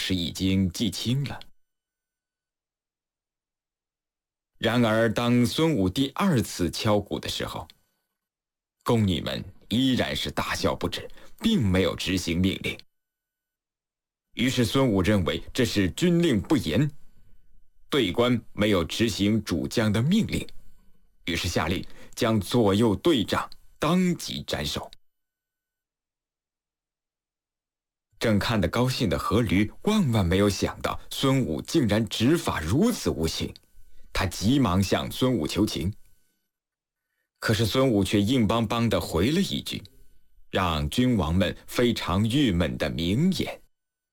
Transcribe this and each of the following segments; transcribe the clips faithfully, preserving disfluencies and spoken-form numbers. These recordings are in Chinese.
是已经记清了。然而当孙武第二次敲鼓的时候，宫女们依然是大笑不止，并没有执行命令。于是孙武认为这是军令不严，队官没有执行主将的命令，于是下令将左右队长当即斩首。正看得高兴的阖闾万万没有想到孙武竟然执法如此无情，他急忙向孙武求情。可是孙武却硬邦邦地回了一句，让君王们非常郁闷的名言：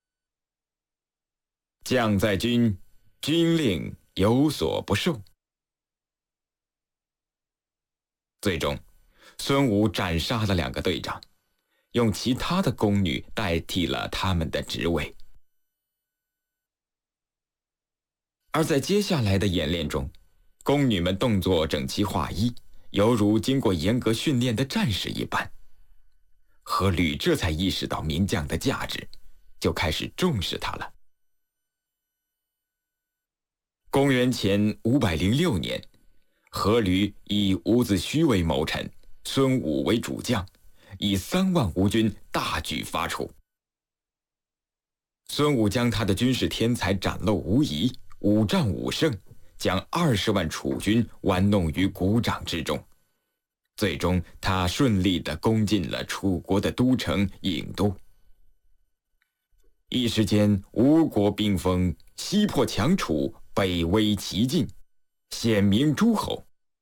将在军，军令有所不受。最终孙武斩杀了两个队长，用其他的宫女代替了他们的职位。而在接下来的演练中，宫女们动作整齐划一，犹如经过严格训练的战士一般。阖闾这才意识到名将的价值，就开始重视他了。公元前五百零六年，阖闾以伍子胥为谋臣，孙武为主将，以三万吴军大举伐楚。孙武将他的军事天才展露无遗，五战五胜，将二十万楚军玩弄于股掌之中。最终他顺利地攻进了楚国的都城郢都。一时间吴国兵锋，西破强楚，北威齐晋，显明诸侯。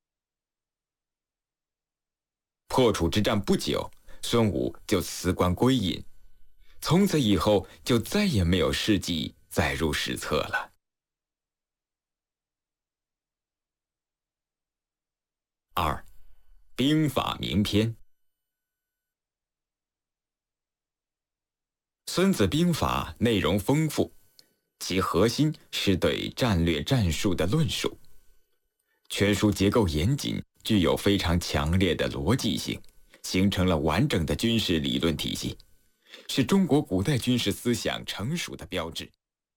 破楚之战不久，孙武就辞官归隐，从此以后就再也没有事迹载入史册了。二，兵法名篇。孙子兵法内容丰富，其核心是对战略战术的论述。全书结构严谨，具有非常强烈的逻辑性，形成了完整的军事理论体系，是中国古代军事思想成熟的标志。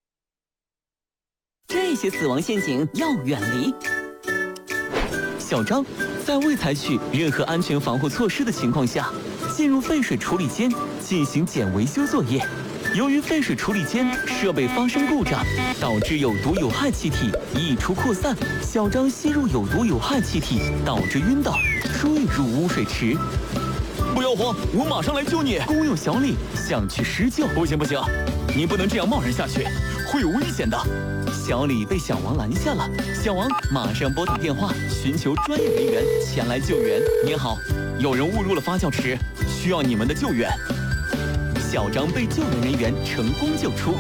这些死亡陷阱要远离。小张在未采取任何安全防护措施的情况下，进入废水处理间进行检维修作业。由于废水处理间设备发生故障，导致有毒有害气体溢出扩散，小张吸入有毒有害气体，导致晕倒，坠入污水池。不要慌，我马上来救你。工友小李想去施救，不行不行，你不能这样贸然下去，会有危险的。小李被小王拦下了，小王马上拨打电话寻求专业人员前来救援。您好，有人误入了发酵池，需要你们的救援。小张被救援人员成功救出。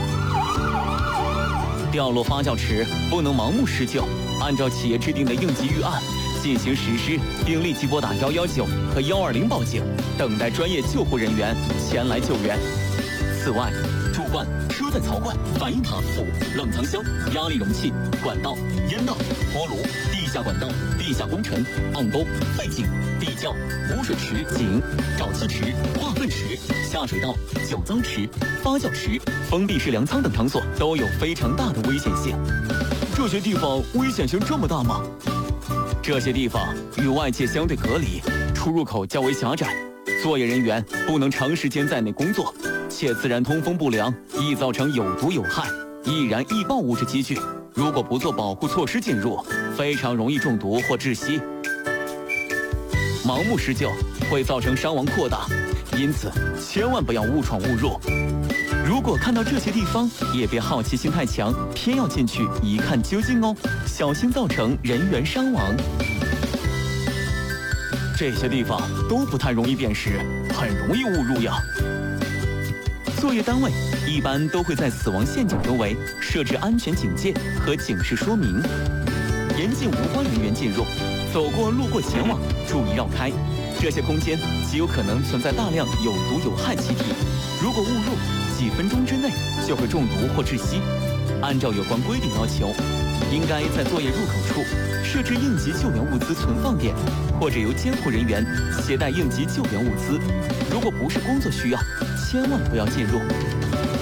掉落发酵池不能盲目施救，按照企业制定的应急预案进行实施，并立即拨打一一九和一二零报警，等待专业救护人员前来救援。此外，主管、车载槽管、反应塔、釜、冷藏箱、压力容器、管道、烟道、锅炉、地下管道、地下工程、暗沟、废井、地窖、污水池、井、沼气池、化粪池、下水道、酒糟池、发酵池、封闭式粮仓等场所都有非常大的危险性。这些地方危险性这么大吗？这些地方与外界相对隔离，出入口较为狭窄，作业人员不能长时间在内工作，且自然通风不良，易造成有毒有害、易燃易爆物质积聚。如果不做保护措施进入，非常容易中毒或窒息。盲目施救会造成伤亡扩大，因此千万不要误闯误入。如果看到这些地方，也别好奇心太强，偏要进去一看究竟哦，小心造成人员伤亡。这些地方都不太容易辨识，很容易误入呀。作业单位一般都会在死亡陷阱周围设置安全警戒和警示说明，严禁无关人员进入，走过路过前往，注意绕开。这些空间极有可能存在大量有毒有害气体，如果误入，几分钟之内就会中毒或窒息。按照有关规定要求，应该在作业入口处设置应急救援物资存放点，或者由监护人员携带应急救援物资。如果不是工作需要，千万不要进入。